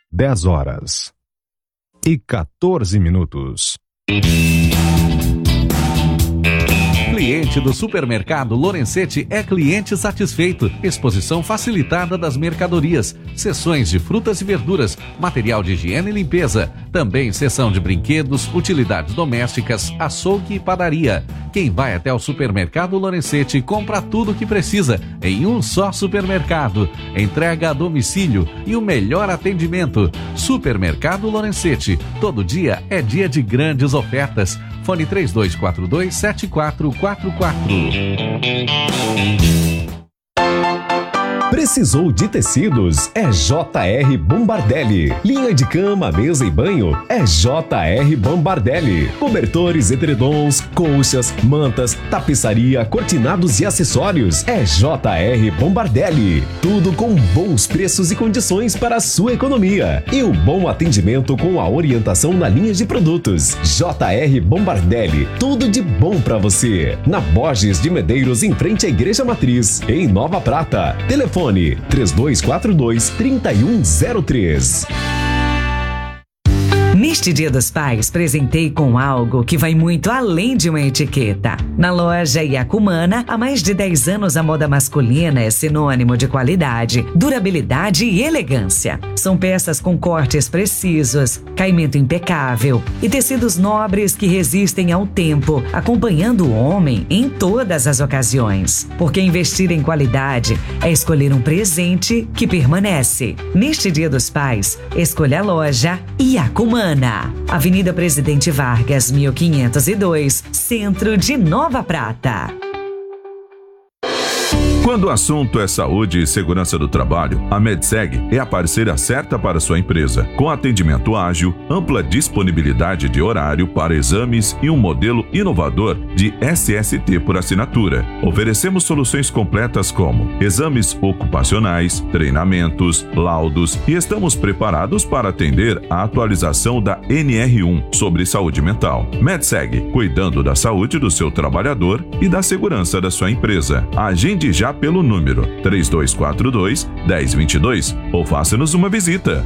10h14. Cliente do Supermercado Lorenzetti é cliente satisfeito. Exposição facilitada das mercadorias, seções de frutas e verduras, material de higiene e limpeza. Também seção de brinquedos, utilidades domésticas, açougue e padaria. Quem vai até o Supermercado Lorenzetti compra tudo o que precisa em um só supermercado. Entrega a domicílio e o melhor atendimento. Supermercado Lorenzetti. Todo dia é dia de grandes ofertas. Fone 3242-7444. Precisou de tecidos? É JR Bombardelli. Linha de cama, mesa e banho? É JR Bombardelli. Cobertores, edredons, colchas, mantas, tapeçaria, cortinados e acessórios? É JR Bombardelli. Tudo com bons preços e condições para a sua economia. E o bom atendimento com a orientação na linha de produtos. JR Bombardelli. Tudo de bom para você. Na Borges de Medeiros, em frente à Igreja Matriz, em Nova Prata. Telefone 3242-3103. Neste Dia dos Pais, presentei com algo que vai muito além de uma etiqueta. Na loja Iacumana, há mais de 10 anos a moda masculina é sinônimo de qualidade, durabilidade e elegância. São peças com cortes precisos, caimento impecável e tecidos nobres que resistem ao tempo, acompanhando o homem em todas as ocasiões. Porque investir em qualidade é escolher um presente que permanece. Neste Dia dos Pais, escolha a loja Iacumana. Avenida Presidente Vargas, 1502, Centro de Nova Prata. Quando o assunto é saúde e segurança do trabalho, a Medseg é a parceira certa para sua empresa, com atendimento ágil, ampla disponibilidade de horário para exames e um modelo inovador de SST por assinatura. Oferecemos soluções completas como exames ocupacionais, treinamentos, laudos e estamos preparados para atender a atualização da NR1 sobre saúde mental. Medseg, cuidando da saúde do seu trabalhador e da segurança da sua empresa. Agende já pelo número 3242-1022 ou faça-nos uma visita.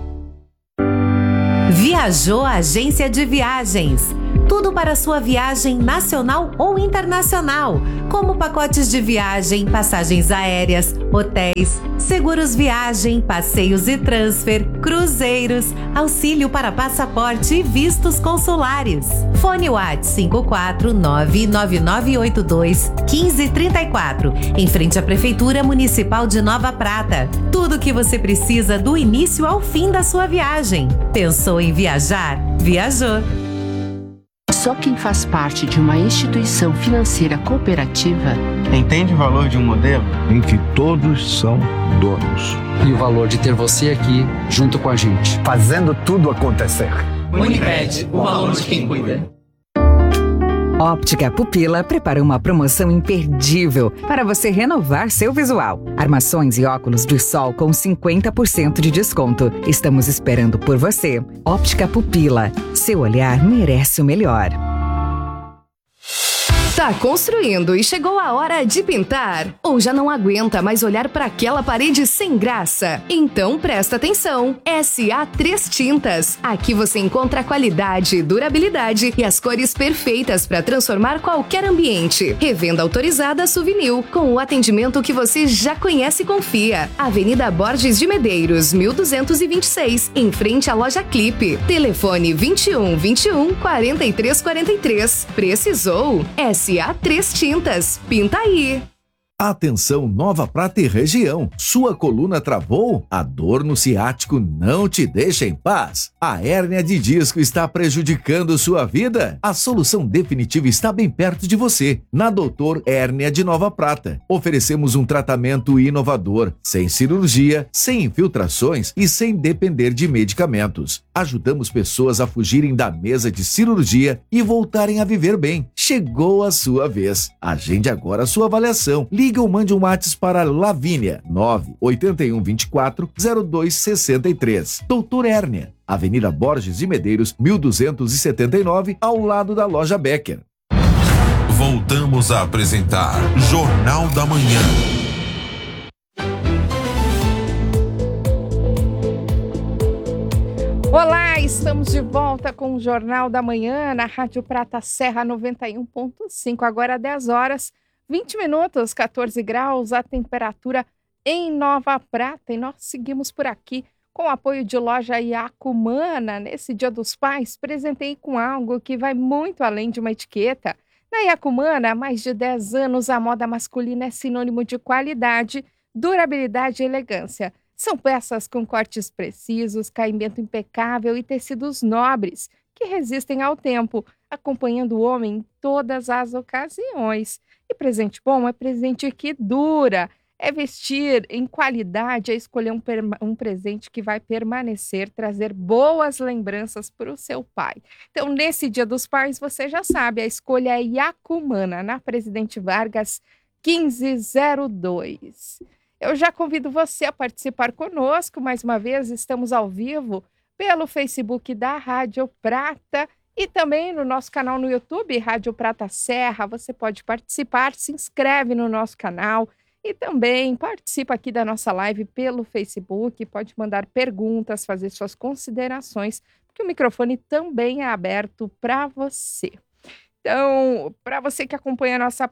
Viajou a Agência de Viagens. Tudo para sua viagem nacional ou internacional, como pacotes de viagem, passagens aéreas, hotéis, seguros viagem, passeios e transfer, cruzeiros, auxílio para passaporte e vistos consulares. Fone WhatsApp 54999821534, em frente à Prefeitura Municipal de Nova Prata. Tudo o que você precisa do início ao fim da sua viagem. Pensou em viajar? Viajou! Só quem faz parte de uma instituição financeira cooperativa entende o valor de um modelo em que todos são donos. E o valor de ter você aqui junto com a gente, fazendo tudo acontecer. Unimed, o valor de quem cuida. Óptica Pupila prepara uma promoção imperdível para você renovar seu visual. Armações e óculos de sol com 50% de desconto. Estamos esperando por você. Óptica Pupila. Seu olhar merece o melhor. Tá construindo e chegou a hora de pintar? Ou já não aguenta mais olhar para aquela parede sem graça? Então presta atenção! SA3 Tintas. Aqui você encontra qualidade, durabilidade e as cores perfeitas para transformar qualquer ambiente. Revenda autorizada Suvinil, com o atendimento que você já conhece e confia. Avenida Borges de Medeiros, 1226, em frente à loja Clipe. Telefone 21 43 43. Precisou? SA3 Tintas. Pinta aí! Atenção Nova Prata e região. Sua coluna travou? A dor no ciático não te deixa em paz? A hérnia de disco está prejudicando sua vida? A solução definitiva está bem perto de você. Na Doutor Hérnia de Nova Prata. Oferecemos um tratamento inovador, sem cirurgia, sem infiltrações e sem depender de medicamentos. Ajudamos pessoas a fugirem da mesa de cirurgia e voltarem a viver bem. Chegou a sua vez. Agende agora a sua avaliação. Liga ou mande um WhatsApp para Lavínia, 981240263. Doutor Hérnia, Avenida Borges de Medeiros, 1279, ao lado da loja Becker. Voltamos a apresentar Jornal da Manhã. Olá, estamos de volta com o Jornal da Manhã na Rádio Prata Serra 91.5. Agora 10 horas, 20 minutos, 14 graus, a temperatura em Nova Prata. E nós seguimos por aqui com o apoio de loja Iacumana. Nesse Dia dos Pais, presentei com algo que vai muito além de uma etiqueta. Na Iacumana, há mais de 10 anos, a moda masculina é sinônimo de qualidade, durabilidade e elegância. São peças com cortes precisos, caimento impecável e tecidos nobres, que resistem ao tempo, acompanhando o homem em todas as ocasiões. E presente bom é presente que dura. É vestir em qualidade, é escolher um presente que vai permanecer, trazer boas lembranças para o seu pai. Então, nesse Dia dos Pais, você já sabe, a escolha é Iacumana, na Presidente Vargas 1502. Eu já convido você a participar conosco. Mais uma vez, estamos ao vivo pelo Facebook da Rádio Prata e também no nosso canal no YouTube, Rádio Prata Serra. Você pode participar, se inscreve no nosso canal e também participa aqui da nossa live pelo Facebook. Pode mandar perguntas, fazer suas considerações, porque o microfone também é aberto para você. Então, para você que acompanha a nossa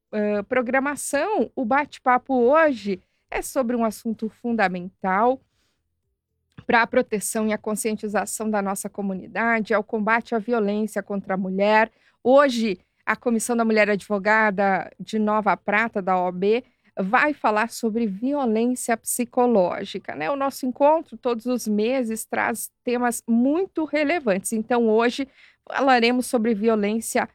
programação, o bate-papo hoje é sobre um assunto fundamental para a proteção e a conscientização da nossa comunidade, é o combate à violência contra a mulher. Hoje, a Comissão da Mulher Advogada de Nova Prata, da OAB, vai falar sobre violência psicológica, né? O nosso encontro, todos os meses, traz temas muito relevantes. Então, hoje, falaremos sobre violência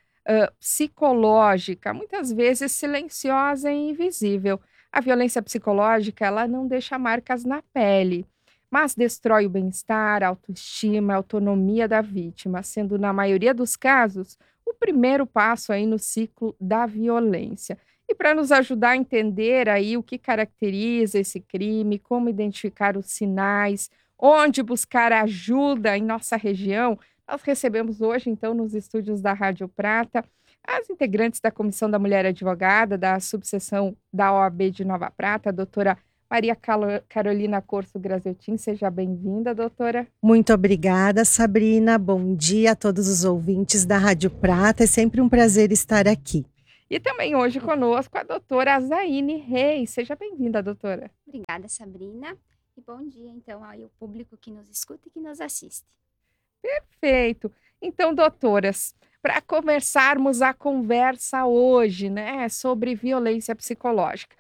psicológica, muitas vezes silenciosa e invisível. A violência psicológica, ela não deixa marcas na pele, mas destrói o bem-estar, a autoestima, a autonomia da vítima, sendo, na maioria dos casos, o primeiro passo aí no ciclo da violência. E para nos ajudar a entender aí o que caracteriza esse crime, como identificar os sinais, onde buscar ajuda em nossa região, nós recebemos hoje, então, nos estúdios da Rádio Prata, as integrantes da Comissão da Mulher Advogada, da subseção da OAB de Nova Prata, a doutora Maria Carolina Corso Graziotin. Seja bem-vinda, doutora. Muito obrigada, Sabrina. Bom dia a todos os ouvintes da Rádio Prata. É sempre um prazer estar aqui. E também hoje conosco a doutora Zaine Reis. Seja bem-vinda, doutora. Obrigada, Sabrina. E bom dia, então, ao público que nos escuta e que nos assiste. Perfeito. Então, doutoras, para começarmos a conversa hoje, né, sobre violência psicológica,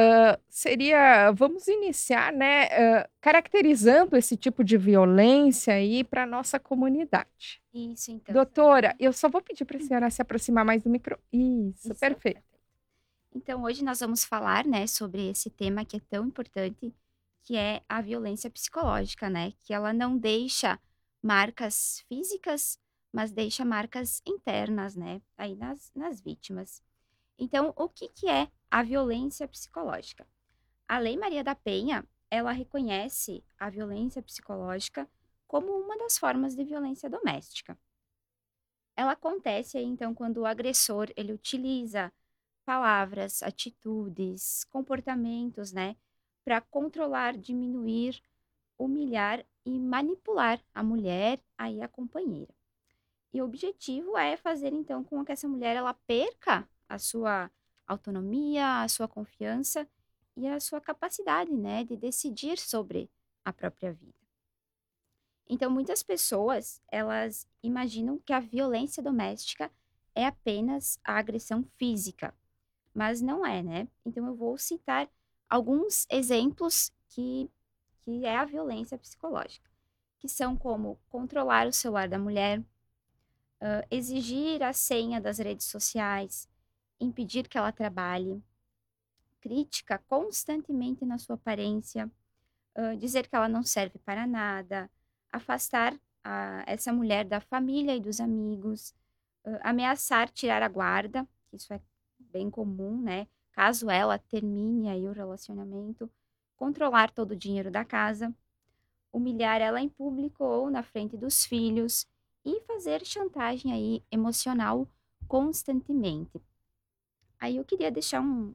vamos iniciar, né, caracterizando esse tipo de violência aí para a nossa comunidade. Isso, então. Doutora, eu só vou pedir para a senhora se aproximar mais do micro. Isso, perfeito. Então, hoje nós vamos falar, né, sobre esse tema que é tão importante, que é a violência psicológica, né, que ela não deixa marcas físicas, mas deixa marcas internas, né, aí nas vítimas. Então, o que é a violência psicológica? A Lei Maria da Penha, ela reconhece a violência psicológica como uma das formas de violência doméstica. Ela acontece aí, então, quando o agressor, ele utiliza palavras, atitudes, comportamentos, né, para controlar, diminuir, humilhar e manipular a mulher, aí a companheira. E o objetivo é fazer, então, com que essa mulher ela perca a sua autonomia, a sua confiança e a sua capacidade, né, de decidir sobre a própria vida. Então, muitas pessoas, elas imaginam que a violência doméstica é apenas a agressão física, mas não é, né? Então, eu vou citar alguns exemplos que é a violência psicológica, que são como controlar o celular da mulher, exigir a senha das redes sociais, impedir que ela trabalhe, crítica constantemente na sua aparência, dizer que ela não serve para nada, afastar essa mulher da família e dos amigos, ameaçar tirar a guarda, que isso é bem comum, né? Caso ela termine aí o relacionamento, controlar todo o dinheiro da casa, humilhar ela em público ou na frente dos filhos e fazer chantagem aí emocional constantemente. Aí eu queria deixar um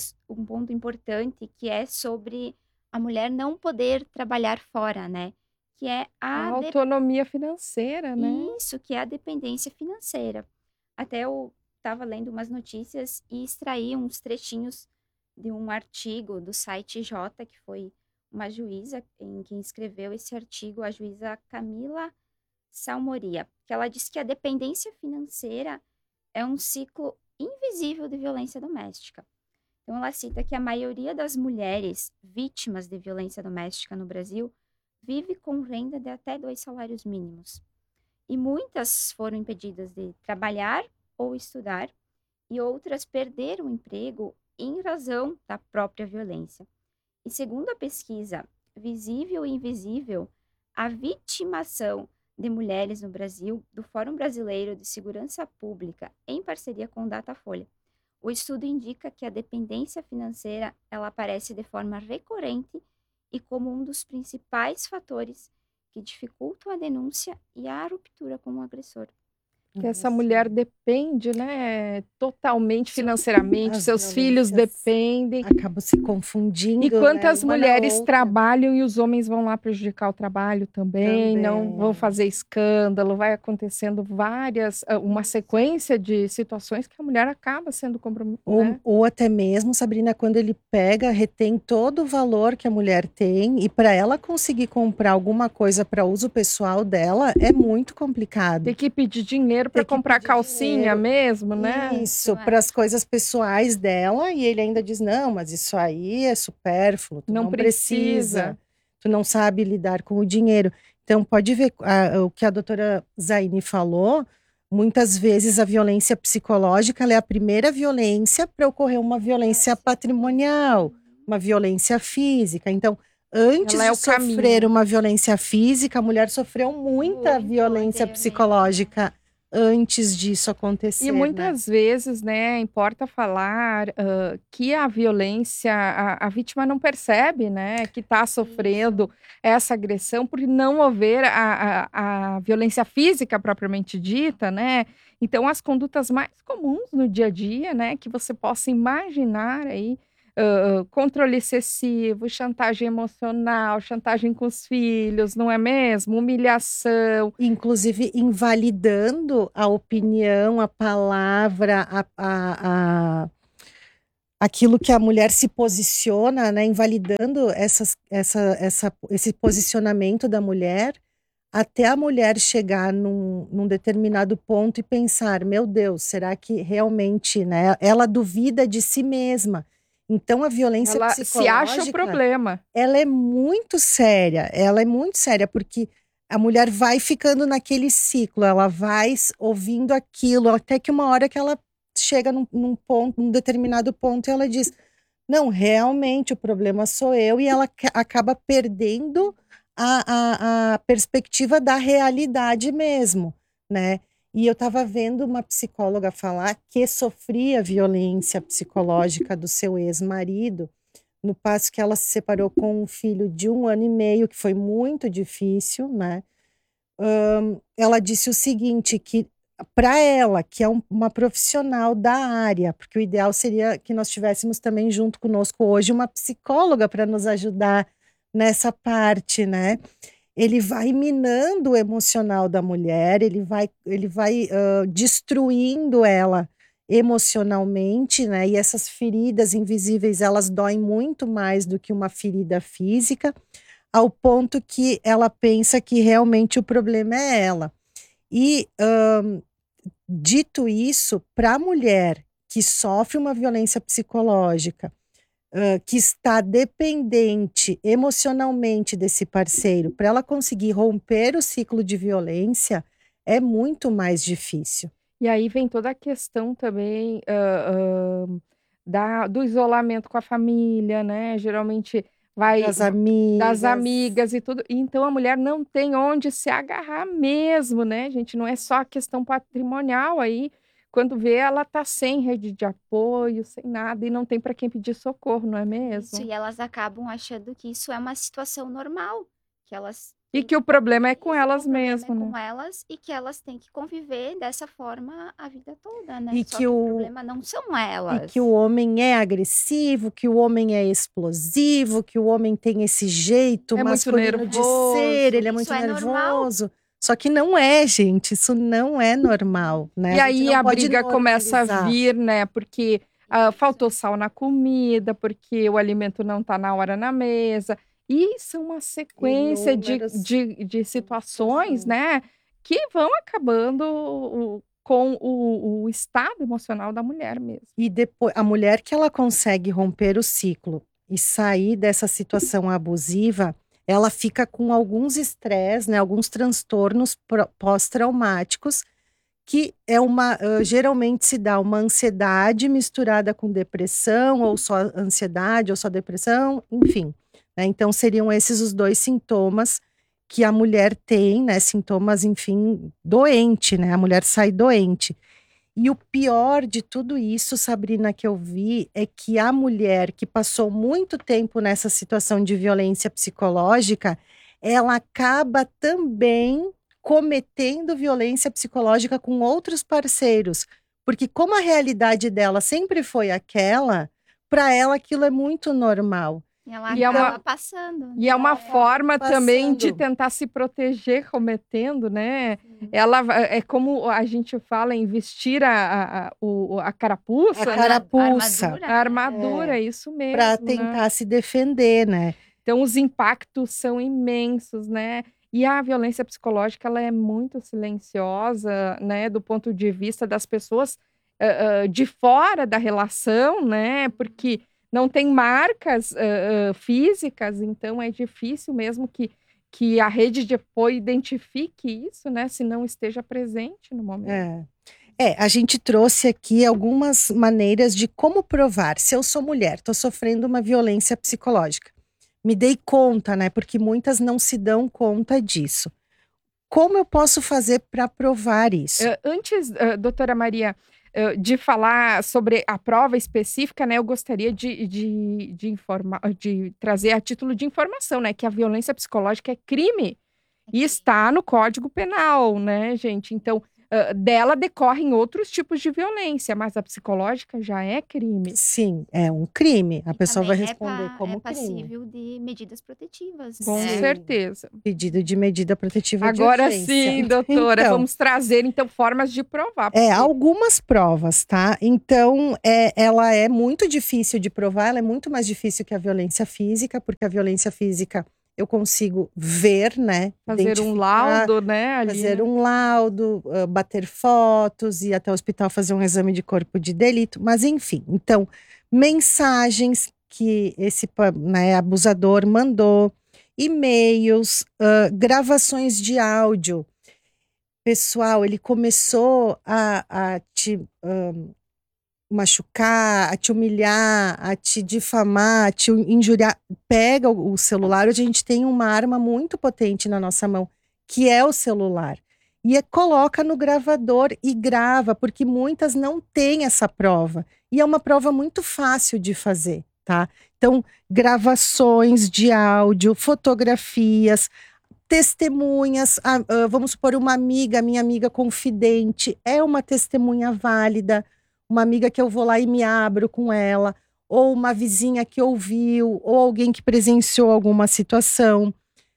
ponto importante que é sobre a mulher não poder trabalhar fora, né? que é a autonomia financeira, né? Isso, que é a dependência financeira. Até eu estava lendo umas notícias e extraí uns trechinhos de um artigo do site J, que foi uma juíza em quem escreveu esse artigo, a juíza Camila Salmoria, que ela disse que a dependência financeira é um ciclo invisível de violência doméstica. Então, ela cita que a maioria das mulheres vítimas de violência doméstica no Brasil vive com renda de até 2 salários mínimos. E muitas foram impedidas de trabalhar ou estudar, e outras perderam o emprego em razão da própria violência. E segundo a pesquisa Visível e Invisível, a vitimação de mulheres no Brasil, do Fórum Brasileiro de Segurança Pública, em parceria com o Datafolha, o estudo indica que a dependência financeira ela aparece de forma recorrente e como um dos principais fatores que dificultam a denúncia e a ruptura com o agressor. Que essa mulher depende, né, totalmente financeiramente, seus filhos dependem. Acabam se confundindo. E quantas né, mulheres trabalham e os homens vão lá prejudicar o trabalho também, não vão fazer escândalo, vai acontecendo uma sequência de situações que a mulher acaba sendo comprometida. Ou até mesmo, Sabrina, quando ele pega, retém todo o valor que a mulher tem e para ela conseguir comprar alguma coisa para uso pessoal dela é muito complicado. Tem que pedir dinheiro para comprar calcinha mesmo, né? Isso, para as coisas pessoais dela, e ele ainda diz, não, mas isso aí é supérfluo, tu não precisa, tu não sabe lidar com o dinheiro. Então, pode ver o que a doutora Zaine falou, muitas vezes a violência psicológica ela é a primeira violência para ocorrer uma violência patrimonial, uma violência física. Então, antes de sofrer uma violência física, a mulher sofreu muita violência psicológica antes disso acontecer. E muitas vezes, né, importa falar que a violência, a vítima não percebe, né, que está sofrendo essa agressão por não haver a violência física propriamente dita, né? Então, as condutas mais comuns no dia a dia, né, que você possa imaginar aí, controle excessivo, chantagem emocional, chantagem com os filhos, não é mesmo? Humilhação. Inclusive invalidando a opinião, a palavra, aquilo que a mulher se posiciona, né? Invalidando esse posicionamento da mulher, até a mulher chegar num determinado ponto e pensar, meu Deus, será que realmente, né? Ela duvida de si mesma. Então, a violência psicológica... se acha o problema. Ela é muito séria, porque a mulher vai ficando naquele ciclo, ela vai ouvindo aquilo, até que uma hora que ela chega num determinado ponto e ela diz, não, realmente o problema sou eu, e ela acaba perdendo a perspectiva da realidade mesmo, né? E eu estava vendo uma psicóloga falar que sofria violência psicológica do seu ex-marido, no passo que ela se separou com um filho de 1 ano e meio, que foi muito difícil, né? Ela disse o seguinte, que para ela, que é uma profissional da área, porque o ideal seria que nós tivéssemos também junto conosco hoje uma psicóloga para nos ajudar nessa parte, né? Ele vai minando o emocional da mulher, ele vai destruindo ela emocionalmente, né? E essas feridas invisíveis, elas doem muito mais do que uma ferida física, ao ponto que ela pensa que realmente o problema é ela. E, dito isso, para a mulher que sofre uma violência psicológica, que está dependente emocionalmente desse parceiro, para ela conseguir romper o ciclo de violência, é muito mais difícil. E aí vem toda a questão também do isolamento com a família, né? Geralmente vai das amigas e tudo. Então a mulher não tem onde se agarrar mesmo, né, gente? Não é só a questão patrimonial aí. Quando vê, ela tá sem rede de apoio, sem nada, e não tem para quem pedir socorro, não é mesmo? Isso, e elas acabam achando que isso é uma situação normal, que elas E que o problema é com elas mesmo, né? Com elas e que elas têm que conviver dessa forma a vida toda, né? E Só que o o problema não são elas. E que o homem é agressivo, que o homem é explosivo, que o homem tem esse jeito É muito masculino de ser, ele é muito nervoso. Só que não é, gente, isso não é normal, né? E aí a pode briga começa a normalizar. vir, né? Porque faltou sal na comida, porque o alimento não tá na hora na mesa. E são uma sequência de situações, né? Que vão acabando com o estado emocional da mulher mesmo. E depois, a mulher que ela consegue romper o ciclo e sair dessa situação abusiva, ela fica com alguns estresses, né, alguns transtornos pós-traumáticos, que é geralmente se dá uma ansiedade misturada com depressão, ou só ansiedade, ou só depressão, enfim. Né? Então, seriam esses os 2 sintomas que a mulher tem, né? Sintomas, enfim, doente, né? A mulher sai doente. E o pior de tudo isso, Sabrina, que eu vi, é que a mulher que passou muito tempo nessa situação de violência psicológica, ela acaba também cometendo violência psicológica com outros parceiros. Porque como a realidade dela sempre foi aquela, para ela aquilo é muito normal. E ela acaba passando. E é uma forma também de tentar se proteger cometendo, né? Ela é como a gente fala em vestir a carapuça. A carapuça. A armadura, isso mesmo. Para tentar se defender, né? Então os impactos são imensos, né? E a violência psicológica, ela é muito silenciosa, né? Do ponto de vista das pessoas de fora da relação, né? Porque não tem marcas físicas, então é difícil mesmo que a rede de apoio identifique isso, né? Se não esteja presente no momento. A gente trouxe aqui algumas maneiras de como provar. Se eu sou mulher, estou sofrendo uma violência psicológica. Me dei conta, né? Porque muitas não se dão conta disso. Como eu posso fazer para provar isso? Antes, doutora Maria, de falar sobre a prova específica, né, eu gostaria de trazer a título de informação, né, que a violência psicológica é crime e está no Código Penal, né, gente? Então, dela decorrem outros tipos de violência, mas a psicológica já é crime. Sim, é um crime. A pessoa vai responder como crime. É passível de medidas protetivas. Com certeza. Pedido de medida protetiva Agora de urgência. sim, doutora, então, vamos trazer então formas de provar. Algumas provas, tá? Então, ela é muito difícil de provar, ela é muito mais difícil que a violência física, porque a violência física eu consigo ver, né? Fazer um laudo, né? Fazer um laudo, bater fotos, ir até o hospital fazer um exame de corpo de delito, mas enfim. Então, mensagens que esse abusador mandou, e-mails, gravações de áudio. Pessoal, ele começou a te machucar, a te humilhar, a te difamar, a te injuriar. Pega o celular, hoje a gente tem uma arma muito potente na nossa mão, que é o celular. E coloca no gravador e grava, porque muitas não têm essa prova. E é uma prova muito fácil de fazer, tá? Então, gravações de áudio, fotografias, testemunhas, vamos supor uma amiga, minha amiga confidente, é uma testemunha válida, uma amiga que eu vou lá e me abro com ela, ou uma vizinha que ouviu, ou alguém que presenciou alguma situação.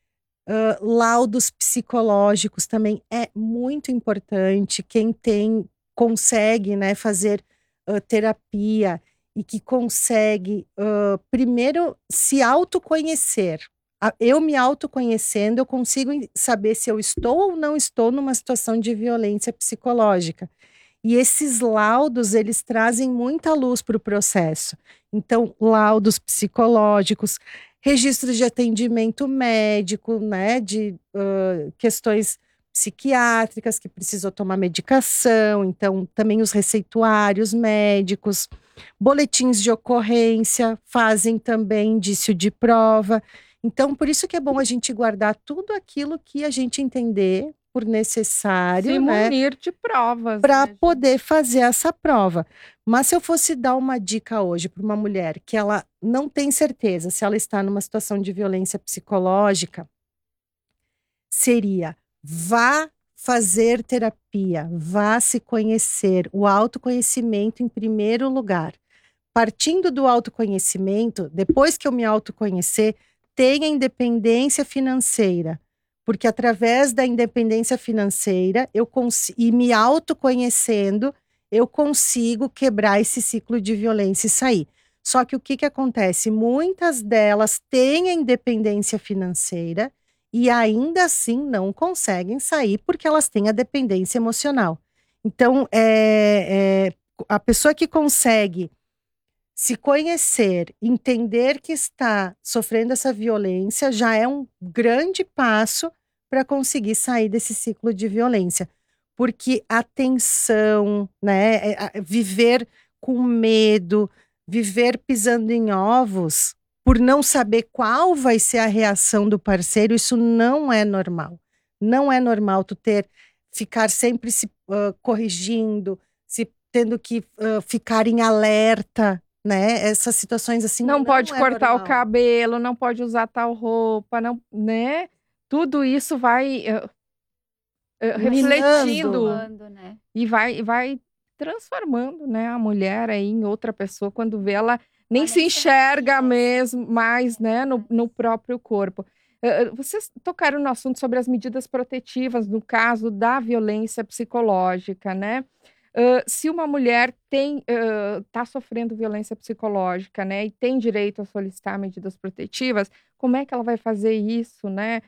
Laudos psicológicos também é muito importante. Quem consegue, né, fazer terapia e que consegue, primeiro, se autoconhecer. Eu me autoconhecendo, eu consigo saber se eu estou ou não estou numa situação de violência psicológica. E esses laudos, eles trazem muita luz para o processo. Então, laudos psicológicos, registros de atendimento médico, né, de questões psiquiátricas que precisou tomar medicação, então também os receituários médicos, boletins de ocorrência fazem também indício de prova. Então, por isso que é bom a gente guardar tudo aquilo que a gente entender por necessário, se munir de provas, para poder fazer essa prova. Mas se eu fosse dar uma dica hoje para uma mulher que ela não tem certeza se ela está numa situação de violência psicológica, seria: vá fazer terapia, vá se conhecer, o autoconhecimento em primeiro lugar. Partindo do autoconhecimento, depois que eu me autoconhecer, tenha independência financeira, porque através da independência financeira e me autoconhecendo, eu consigo quebrar esse ciclo de violência e sair. Só que o que acontece? Muitas delas têm a independência financeira e ainda assim não conseguem sair porque elas têm a dependência emocional. Então, a pessoa que consegue se conhecer, entender que está sofrendo essa violência, já é um grande passo para conseguir sair desse ciclo de violência. Porque a tensão, né, viver com medo, viver pisando em ovos, por não saber qual vai ser a reação do parceiro, isso não é normal. Não é normal tu ficar sempre se corrigindo, tendo que ficar em alerta, né? Essas situações assim não pode cortar normal. O cabelo, não pode usar tal roupa, não, né? Tudo isso vai refletindo, né? E vai transformando, né, a mulher aí em outra pessoa quando vê ela nem se enxerga mesmo mais, né, no próprio corpo. Vocês tocaram no assunto sobre as medidas protetivas no caso da violência psicológica, né? Se uma mulher está sofrendo violência psicológica, né, e tem direito a solicitar medidas protetivas, como é que ela vai fazer isso, né?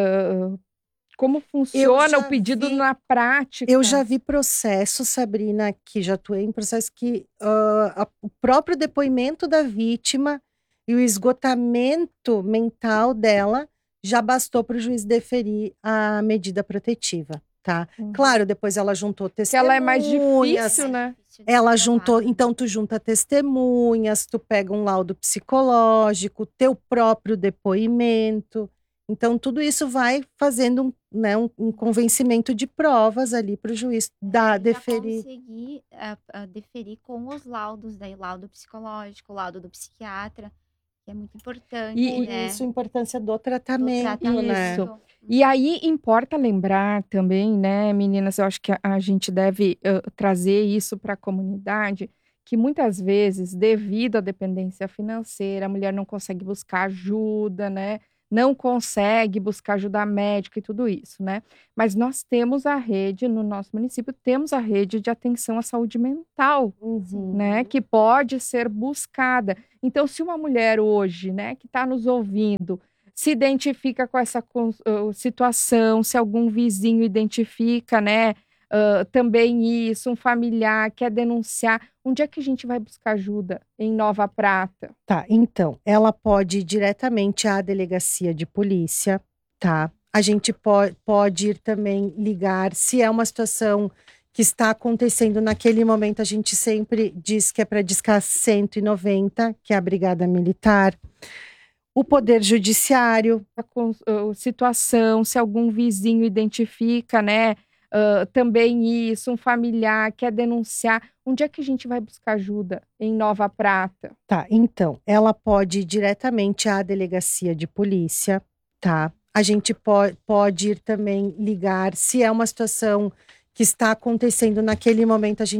Como funciona o pedido na prática? Eu já vi processos, Sabrina, que já atuei em processos que o próprio depoimento da vítima e o esgotamento mental dela já bastou para o juiz deferir a medida protetiva, tá? Claro, depois ela juntou testemunhas. Ela é mais difícil, né? Ela juntou, então tu junta testemunhas, tu pega um laudo psicológico, teu próprio depoimento. Então, tudo isso vai fazendo um convencimento de provas ali para o juiz deferir. Conseguir deferir com os laudos, daí laudo psicológico, laudo do psiquiatra, que é muito importante. Isso, a importância do tratamento, né? Isso. E aí, importa lembrar também, né, meninas, eu acho que a gente deve trazer isso para a comunidade, que muitas vezes, devido à dependência financeira, a mulher não consegue buscar ajuda, né? Não consegue buscar ajuda médica e tudo isso, né? Mas nós temos a rede, no nosso município, temos a rede de atenção à saúde mental, né? Que pode ser buscada. Então, se uma mulher hoje, né, que está nos ouvindo, se identifica com essa situação, se algum vizinho identifica, né, também isso, um familiar quer denunciar, onde é que a gente vai buscar ajuda? Em Nova Prata? Tá, então, ela pode ir diretamente à delegacia de polícia, tá? A gente pode ir também ligar, se é uma situação que está acontecendo naquele momento, a gente sempre diz que é para discar 190, que é a Brigada Militar. O Poder Judiciário. A situação, se algum vizinho identifica, né, também isso, um familiar quer denunciar, onde é que a gente vai buscar ajuda? Em Nova Prata? Tá, então, ela pode ir diretamente à delegacia de polícia, tá? A gente pode ir também ligar, se é uma situação que está acontecendo naquele momento, a gente